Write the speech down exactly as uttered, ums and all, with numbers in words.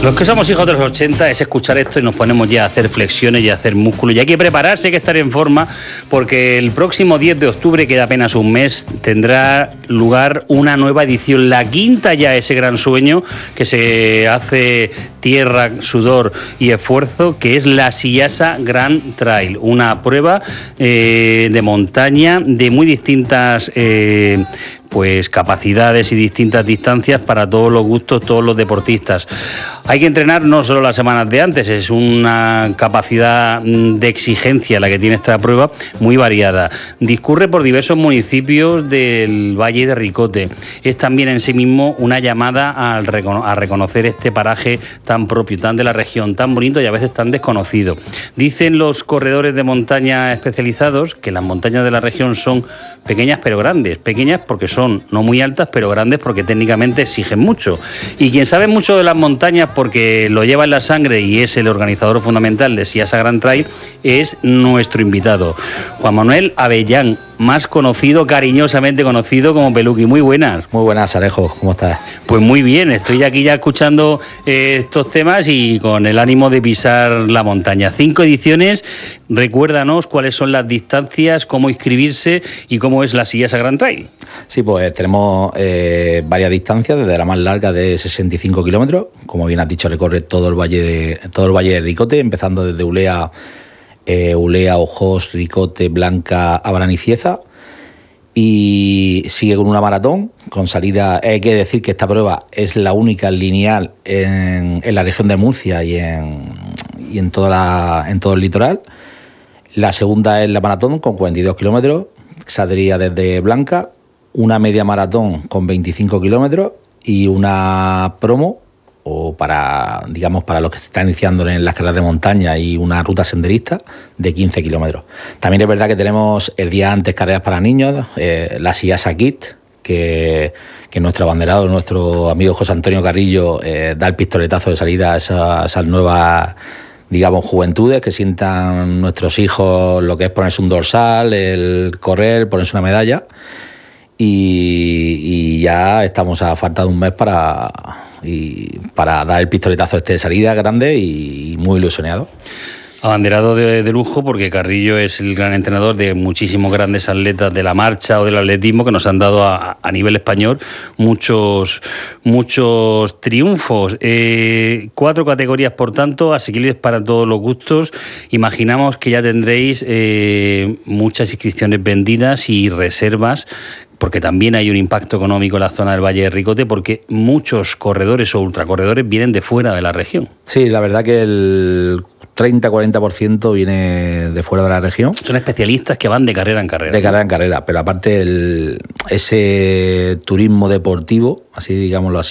Los que somos hijos de los ochenta es escuchar esto y nos ponemos ya a hacer flexiones y a hacer músculo. Y hay que prepararse, hay que estar en forma, porque el próximo diez de octubre, queda apenas un mes, tendrá lugar una nueva edición, la quinta ya, ese gran sueño que se hace tierra, sudor y esfuerzo, que es la Sillasa Grand Trail, una prueba eh, de montaña de muy distintas eh, pues capacidades y distintas distancias para todos los gustos, todos los deportistas. Hay que entrenar no solo las semanas de antes, es una capacidad de exigencia la que tiene esta prueba, muy variada. Discurre por diversos municipios del Valle de Ricote. Es también en sí mismo una llamada al recono- a reconocer este paraje tan propio, tan de la región, tan bonito y a veces tan desconocido. Dicen los corredores de montaña especializados que las montañas de la región son pequeñas pero grandes, pequeñas porque son no muy altas, pero grandes porque técnicamente exigen mucho. Y quien sabe mucho de las montañas porque lo lleva en la sangre y es el organizador fundamental de Sillasa Grand Trail es nuestro invitado, Juan Manuel Avellán, más conocido, cariñosamente conocido como Peluqui. Muy buenas. Muy buenas, Alejo, ¿cómo estás? Pues muy bien, estoy aquí ya escuchando eh, estos temas y con el ánimo de pisar la montaña. Cinco ediciones, recuérdanos cuáles son las distancias, cómo inscribirse y cómo es la Sillasa Grand Trail. Sí, pues tenemos eh, varias distancias, desde la más larga de sesenta y cinco kilómetros, como bien has dicho, recorre todo el valle de, todo el valle de Ricote, empezando desde Ulea, eh, Ulea, Ojos, Ricote, Blanca, Abrán y Cieza, y sigue con una maratón, con salida. Hay que decir que esta prueba es la única lineal en, en la región de Murcia y en, y en, toda la, en todo el litoral. La segunda es la maratón con cuarenta y dos kilómetros, saldría desde Blanca, una media maratón con veinticinco kilómetros y una promo, o para, digamos, para los que se están iniciando en las carreras de montaña, y una ruta senderista de quince kilómetros. También es verdad que tenemos el día antes carreras para niños, eh, la Sillasa Kit, que, que nuestro abanderado, nuestro amigo José Antonio Carrillo, eh, da el pistoletazo de salida a esas, a esas nuevas, digamos, juventudes, que sientan nuestros hijos lo que es ponerse un dorsal, el correr, ponerse una medalla. Y, y ya estamos a falta de un mes para, y, para dar el pistoletazo este de salida grande, y muy ilusionado. Abanderado de, de lujo, porque Carrillo es el gran entrenador de muchísimos grandes atletas de la marcha o del atletismo que nos han dado a, a nivel español muchos, muchos triunfos. Eh, cuatro categorías, por tanto, asequibles para todos los gustos. Imaginamos que ya tendréis eh, muchas inscripciones vendidas y reservas, porque también hay un impacto económico en la zona del Valle de Ricote, porque muchos corredores o ultracorredores vienen de fuera de la región. Sí, la verdad que el treinta a cuarenta por ciento viene de fuera de la región. Son especialistas que van de carrera en carrera. De carrera en carrera, pero aparte el, ese turismo deportivo, así digámoslo así,